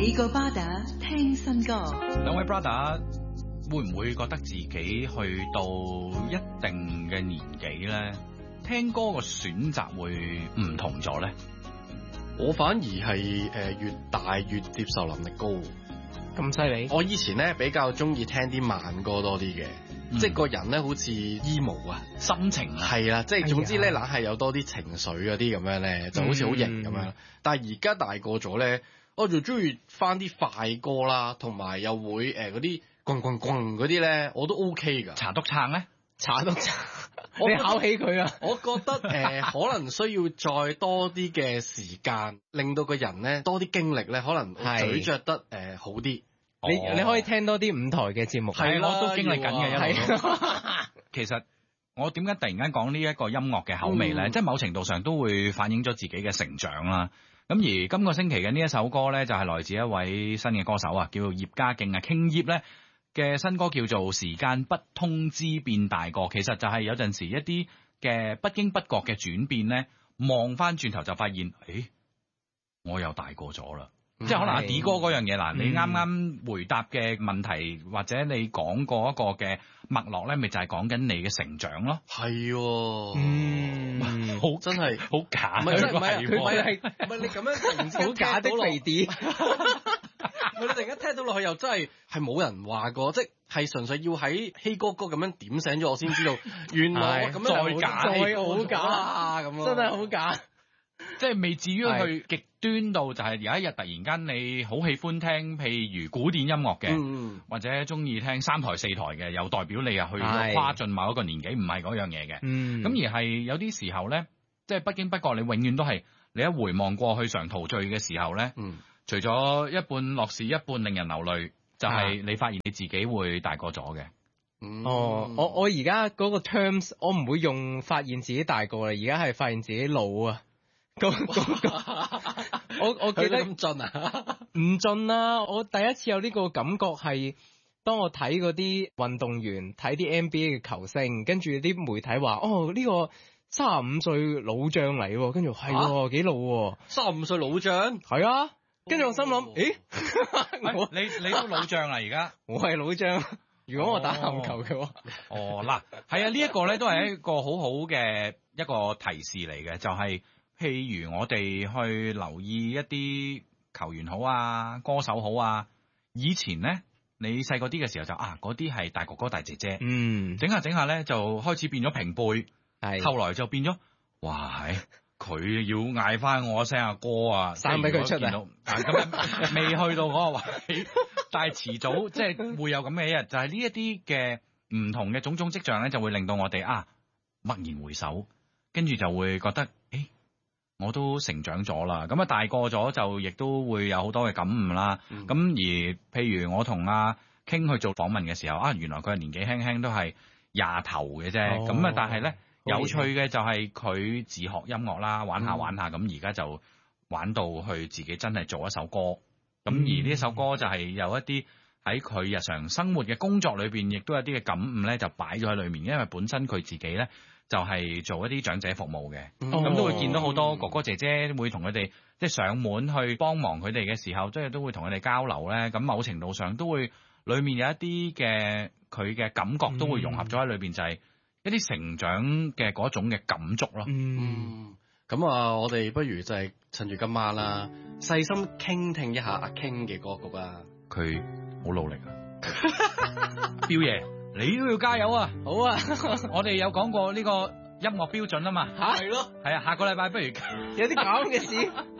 每個巴打聽新歌。 兩位 brother 會唔會覺得自己去到一定嘅年紀咧，聽歌個選擇會唔同咗咧？ 我反而係越大越接受能力高。 咁犀利？ 我以前咧比較中意聽啲慢歌多啲嘅，即係個人咧好似 emo 啊， 心情係啦，即係總之咧硬係有多啲情緒嗰啲咁樣咧，就好似好型咁樣。但係而家大個咗咧，我就中意翻啲快歌啦，同埋又會嗰啲滾滾滾嗰啲咧，我都 OK 噶。 茶督撐咧？ 茶督撐，你考起佢啊？ 我覺得可能需要再多啲嘅時間，令到個人咧多啲經歷咧，可能咀嚼得好啲。 你可以聽多啲舞台嘅節目， 係我都經歷緊嘅一路。其實我點解突然間講呢一個音樂嘅口味咧？即係某程度上都會反映咗自己嘅成長啦。咁而今個星期嘅呢一首歌咧，就係來自一位新嘅歌手啊，叫做葉家勁啊，King 葉咧嘅新歌叫做《時間不通知變大個》。其實就係有陣時一啲嘅不經不覺嘅轉變咧，望翻轉頭就發現，我又大個咗啦。即係可能阿 D 哥嗰樣嘢嗱，你啱啱回答嘅問題或者你講過一個嘅脈絡咧，咪就係講緊你嘅成長咯。 係， 好真係好假， 唔係你咁樣突然之間好假的肥啲， 你突然間聽到落去又真係冇人話過，即係純粹要喺希哥哥咁樣點醒咗我先知道，原來我咁樣再好假啊咁咯， 真係好假。 即係未至於去極端到就係有一日突然間你好喜歡聽譬如古典音樂嘅，或者中意聽三台四台嘅，又代表你又去咗跨進某一個年紀，唔係嗰樣嘢嘅。咁而係有啲時候咧，即係不經不覺，你永遠都係你一回望過去常陶醉嘅時候咧，除咗一半樂事一半令人流淚，就係你發現你自己會大個咗嘅。 我而家嗰個 terms 我唔會用發現自己大個啦，而家係發現自己老啊。我記得咁盡啊？ 唔盡啦！我第一次有呢個感覺係當我睇嗰啲運動員睇啲 NBA 嘅球星，跟住啲媒體話：呢個35歲老將嚟，跟住係幾老喎 ？35歲老將係啊！跟住我心諗， 你都老將啦而家？ 我係老將。如果我打籃球嘅話， 嗱，係啊！呢一個咧都係一個好好嘅一個提示嚟嘅，就係。譬如我哋去留意一啲球員好啊，歌手好啊，以前咧你細個啲嘅時候就嗰啲係大哥哥大姐姐，整下整下咧就開始變咗平輩，後來就變咗，哇佢要嗌翻我聲阿哥啊， 生俾佢出啊， 咁未去到嗰個位，但係遲早即係會有咁嘅一日，就係呢一啲嘅唔同嘅種種跡象咧，就會令到我哋驀然回首，跟住就會覺得我都成長咗啦，咁大個咗就亦都會有好多嘅感悟啦。咁而譬如我同阿King去做訪問嘅時候，原來佢係年紀輕輕都係20頭嘅啫。咁但係咧有趣嘅就係佢自學音樂啦，玩下玩下，咁而家就玩到去自己真係做一首歌。咁而呢一首歌就係有一啲喺佢日常生活嘅工作裏邊，亦都有啲嘅感悟咧，就擺咗喺裏面。因為本身佢自己咧。就係做一啲長者服務嘅，咁都會見到好多哥哥姐姐會同佢哋即係上門去幫忙佢哋嘅時候，即係都會同佢哋交流咧。咁某程度上都會裡面有一啲嘅佢嘅感覺都會融合咗喺裏邊，就係一啲成長嘅嗰種嘅感觸咯。 咁我哋不如就係趁住今晚啦，細心傾聽一下阿 King 嘅歌曲啊。 佢好努力啊，彪爺。你都要加油啊！ 好啊， 我哋有講過呢個音樂標準啊嘛， 係咯， 係啊，下個禮拜不如有啲咁嘅事。